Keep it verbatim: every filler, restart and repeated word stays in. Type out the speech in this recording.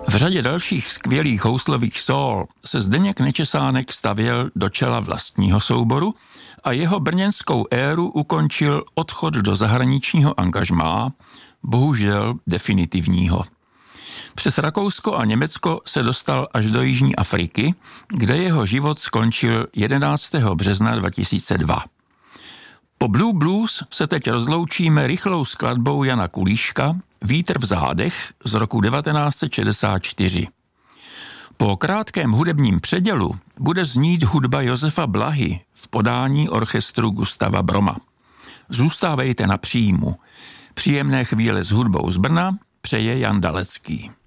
V řadě dalších skvělých houslových sól se Zdeněk Nečesánek stavěl do čela vlastního souboru a jeho brněnskou éru ukončil odchod do zahraničního angažmá, bohužel definitivního. Přes Rakousko a Německo se dostal až do Jižní Afriky, kde jeho život skončil jedenáctého března dva tisíce dva. Po Blue Blues se teď rozloučíme rychlou skladbou Jana Kulíška Vítr v zádech z roku devatenáct set šedesát čtyři. Po krátkém hudebním předělu bude znít hudba Josefa Blahy v podání orchestru Gustava Broma. Zůstávejte na příjmu. Příjemné chvíle s hudbou z Brna přeje Jan Dalecký.